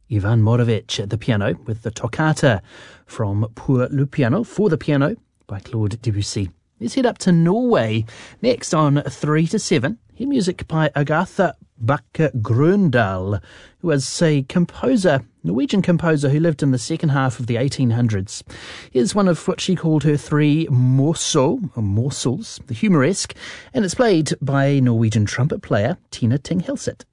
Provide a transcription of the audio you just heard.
Ivan Moravec at the piano with the Toccata from Pour le Piano, For the Piano, by Claude Debussy. Let's head up to Norway. Next on 3 to 7, hear music by Agatha Bakke Grøndal, who was a composer, Norwegian composer who lived in the second half of the 1800s. Here's one of what she called her three morsels, the humoresque, and it's played by Norwegian trumpet player Tina Ting Hilset.